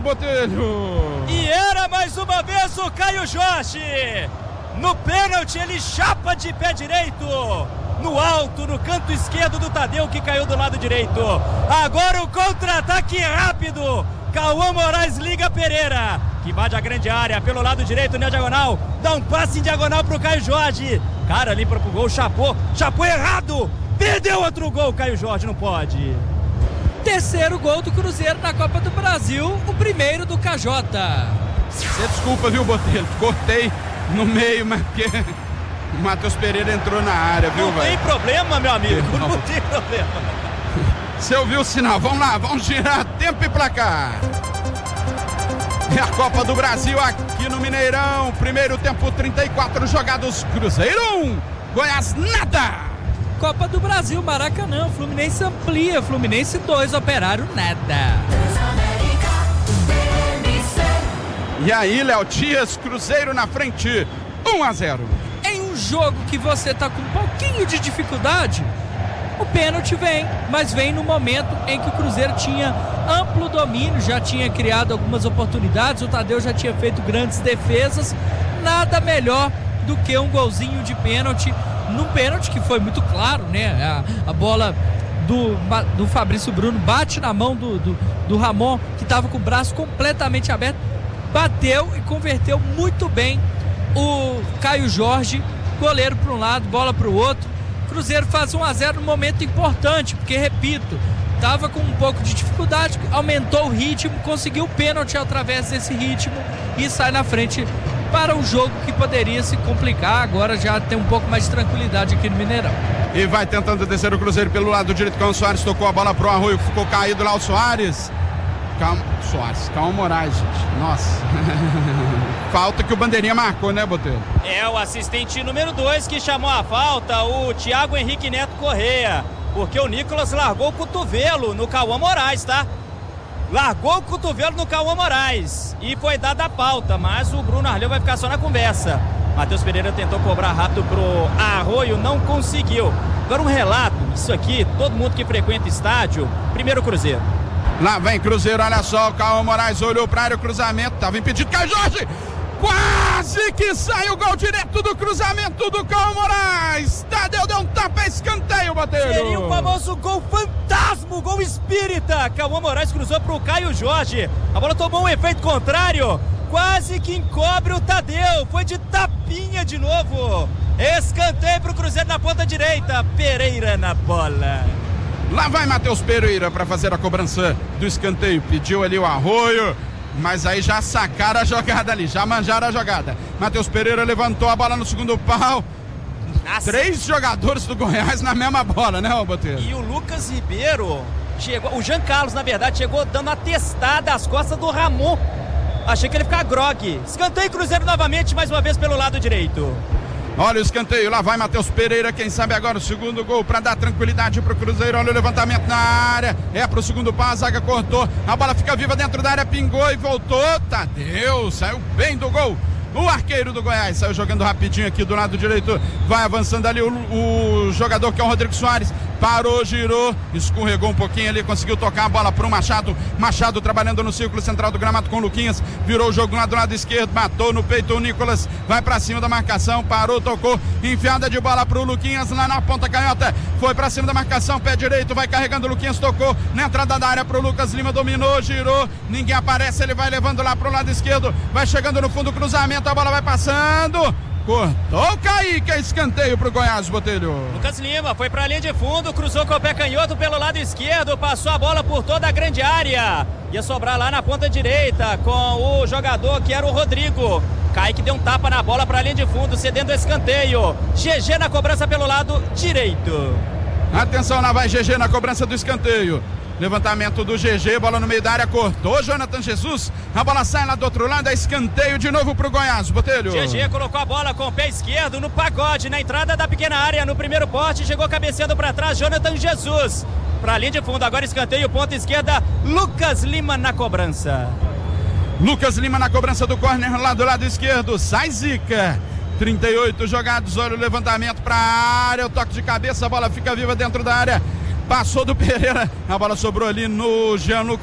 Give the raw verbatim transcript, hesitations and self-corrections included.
Botelho. E era mais uma vez o Caio Jorge. No pênalti ele chapa de pé direito. No alto, no canto esquerdo do Tadeu, que caiu do lado direito. Agora o contra-ataque rápido. Cauã Moraes liga Pereira, que invade a grande área pelo lado direito, na diagonal. Dá um passe em diagonal pro Caio Jorge. Cara, limpa pro gol, chapou. Chapou errado. Perdeu outro gol, Caio Jorge, não pode. Terceiro gol do Cruzeiro na Copa do Brasil, o primeiro do K J. Você desculpa, viu, Botelho? Cortei no meio, mas porque o Matheus Pereira entrou na área, viu, velho? Não tem problema, meu amigo, não, não tem problema. Você ouviu o sinal? Vamos lá, vamos girar tempo e placar. É a Copa do Brasil aqui no Mineirão. Primeiro tempo, trinta e quatro jogados. Cruzeiro um, Goiás nada. Copa do Brasil, Maracanã. Fluminense amplia. Fluminense dois, Operário nada. E aí, Léo Dias, Cruzeiro na frente, um a zero. Em um jogo que você tá com um pouquinho de dificuldade, o pênalti vem, mas vem no momento em que o Cruzeiro tinha amplo domínio, já tinha criado algumas oportunidades, o Tadeu já tinha feito grandes defesas. Nada melhor do que um golzinho de pênalti, num pênalti que foi muito claro, né? A, a bola do, do Fabrício Bruno bate na mão do, do, do Ramon, que estava com o braço completamente aberto, bateu e converteu muito bem o Caio Jorge, goleiro para um lado, bola para o outro. Cruzeiro faz um a zero num momento importante, porque, repito, estava com um pouco de dificuldade, aumentou o ritmo, conseguiu o pênalti através desse ritmo e sai na frente para um jogo que poderia se complicar. Agora já tem um pouco mais de tranquilidade aqui no Mineirão. E vai tentando descer o Cruzeiro pelo lado direito, com o Soares tocou a bola pro Arroio, ficou caído lá o Soares. Calma, Soares, calma Moraes, gente. Nossa. Falta que o Bandeirinha marcou, né, Botelho? É o assistente número dois que chamou a falta, o Thiago Henrique Neto Correia. Porque o Nicolas largou o cotovelo no Cauã Moraes, tá? Largou o cotovelo no Cauã Moraes. E foi dada a pauta, mas o Bruno Arleu vai ficar só na conversa. Matheus Pereira tentou cobrar rápido pro Arroio, não conseguiu. Agora um relato, isso aqui, todo mundo que frequenta estádio, primeiro Cruzeiro. Lá vem Cruzeiro, olha só, o Cauã Moraes olhou pra área, o cruzamento, tava impedido, Caio Jorge! Quase que sai o gol direto do cruzamento do Cauã Moraes! Tadeu deu um tapa, escanteio, Botelho! Seria o famoso gol fantasma, o gol espírita! Cauã Moraes cruzou pro Caio Jorge, a bola tomou um efeito contrário, quase que encobre o Tadeu, foi de tapinha de novo! Escanteio pro Cruzeiro na ponta direita, Pereira na bola. Lá vai Matheus Pereira para fazer a cobrança do escanteio. Pediu ali o Arroio, mas aí já sacaram a jogada ali, já manjaram a jogada. Matheus Pereira levantou a bola no segundo pau. Nossa. Três jogadores do Goiás na mesma bola, né, Botelho? E o Lucas Ribeiro chegou, o Jean Carlos, na verdade, chegou dando a testada às costas do Ramon. Achei que ele ia ficar grogue. Escanteio Cruzeiro novamente, mais uma vez pelo lado direito. Olha o escanteio, lá vai Matheus Pereira, quem sabe agora o segundo gol para dar tranquilidade pro Cruzeiro. Olha o levantamento na área, é pro segundo pau, a zaga cortou, a bola fica viva dentro da área, pingou e voltou, Tadeu, saiu bem do gol. O arqueiro do Goiás saiu jogando rapidinho aqui do lado direito, vai avançando ali o, o jogador que é o Rodrigo Soares, parou, girou, escorregou um pouquinho ali, conseguiu tocar a bola pro Machado, Machado trabalhando no círculo central do gramado com o Luquinhas, virou o jogo lá do lado esquerdo, matou no peito o Nicolas, vai pra cima da marcação, parou, tocou, enfiada de bola pro Luquinhas lá na ponta canhota, foi pra cima da marcação, pé direito, vai carregando o Luquinhas, tocou na entrada da área pro Lucas Lima, dominou, girou, ninguém aparece, ele vai levando lá pro lado esquerdo, vai chegando no fundo, cruzamento, a bola vai passando, cortou o Kaique, é escanteio pro Goiás, Botelho. Lucas Lima foi pra linha de fundo, cruzou com o pé canhoto pelo lado esquerdo, passou a bola por toda a grande área, ia sobrar lá na ponta direita com o jogador que era o Rodrigo. Kaique deu um tapa na bola pra linha de fundo, cedendo o escanteio. G G na cobrança pelo lado direito. Atenção, lá vai G G na cobrança do escanteio. Levantamento do G G, bola no meio da área, cortou Jonathan Jesus, a bola sai lá do outro lado, é escanteio de novo pro Goiás, Botelho. G G colocou a bola com o pé esquerdo no pagode, na entrada da pequena área, no primeiro poste, chegou cabeceando para trás, Jonathan Jesus, pra linha de fundo, agora escanteio, ponta esquerda, Lucas Lima na cobrança. Lucas Lima na cobrança do córner lá do lado esquerdo, sai Zica. trinta e oito jogados, olha o levantamento pra área, o toque de cabeça, a bola fica viva dentro da área. Passou do Pereira, a bola sobrou ali no Jean Lucas.